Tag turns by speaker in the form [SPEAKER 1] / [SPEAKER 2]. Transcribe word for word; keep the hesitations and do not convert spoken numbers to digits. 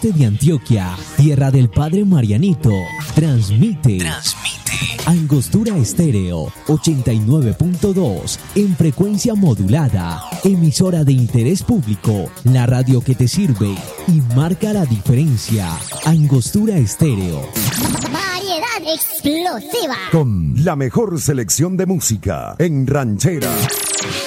[SPEAKER 1] norte de Antioquia, tierra del Padre Marianito, transmite, transmite Angostura Estéreo ochenta y nueve punto dos en frecuencia modulada, emisora de interés público, la radio que te sirve y marca la diferencia. Angostura Estéreo.
[SPEAKER 2] Variedad explosiva.
[SPEAKER 3] Con la mejor selección de música en ranchera,